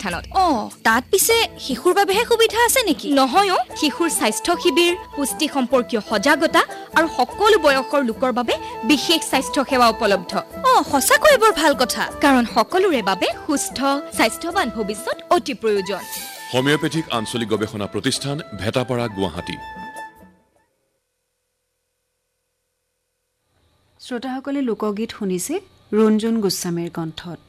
প্ৰতিষ্ঠানত তাত পিছে শিশুৰ বাবেহে সুবিধা আছে নেকি নহয় শিশুৰ স্বাস্থ্য শিবিৰ পুষ্টি সম্পৰ্কীয় সজাগতা আৰু সকলো বয়সৰ লোকৰ বাবে বিশেষ স্বাস্থ্য সেৱা উপলব্ধ সঁচাকৈ বৰ ভাল কথা কাৰণ সকলোৰে বাবে সুস্থ স্বাস্থ্যৱান ভৱিষ্যত অতি প্ৰয়োজন হোমিওপ্যাথিক আঞ্চলিক গৱেষণা প্ৰতিষ্ঠান ভেটাপাৰা গুৱাহাটী শ্ৰোতাসকলে লোকগীত শুনিছে ৰঞ্জন গোস্বামীৰ কণ্ঠত